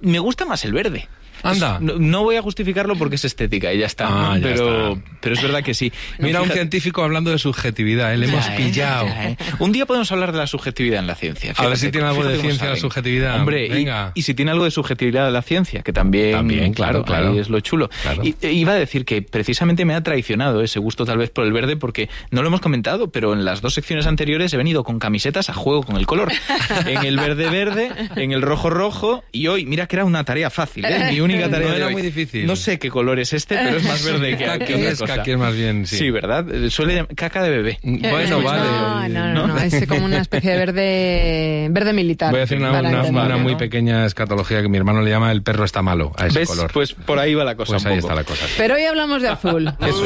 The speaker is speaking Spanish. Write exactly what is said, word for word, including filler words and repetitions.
me gusta más el verde. Anda. No, no voy a justificarlo porque es estética y ya está. Ah, ya pero, está. pero es verdad que sí. No, Mira, fíjate, un científico hablando de subjetividad, ¿eh? Le hemos ya, pillado. Ya, eh. Un día podemos hablar de la subjetividad en la ciencia. Fíjate, a ver si tiene algo de ciencia la subjetividad. Hombre, venga. Y, y si tiene algo de subjetividad de la ciencia, que también, también claro, claro, ahí es lo chulo. Claro. Y, e iba a decir que precisamente me ha traicionado ese gusto tal vez por el verde, porque no lo hemos comentado, pero en las dos secciones anteriores he venido con camisetas a juego con el color. En el verde verde, en el rojo rojo, y hoy, mira que era una tarea fácil, ¿eh? Mi única tarea no de era hoy. muy difícil. No sé qué color es este, pero es más verde que, que otra es, cosa. Caqui es más bien, sí. Sí, ¿verdad? Suele caca de bebé. Bueno, no, vale. No, no, no, no, es como una especie de verde verde militar. Voy a hacer una, una, una muy pequeña escatología que mi hermano le llama el perro está malo a ese ¿Ves? color. Pues por ahí va la cosa Pues un ahí poco. está la cosa. Pero hoy hablamos de azul. Eso.